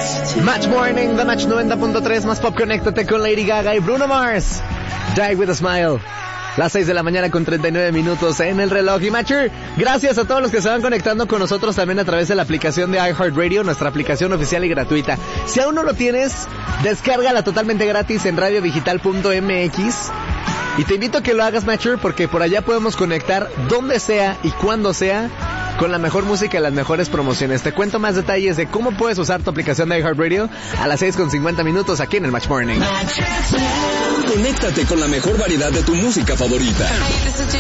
Match Morning, The Match 90.3, más pop, conéctate con Lady Gaga y Bruno Mars. Die with a Smile. Las 6 de la mañana con 39 minutos en el reloj. Y Matcher, gracias a todos los que se van conectando con nosotros también a través de la aplicación de iHeartRadio, nuestra aplicación oficial y gratuita. Si aún no lo tienes, descárgala totalmente gratis en radiodigital.mx. Y te invito a que lo hagas, Matcher, porque por allá podemos conectar donde sea y cuando sea con la mejor música y las mejores promociones. Te cuento más detalles de cómo puedes usar tu aplicación de iHeartRadio a las 6:50 minutos aquí en el Match Morning. Conéctate con la mejor variedad de tu música favorita.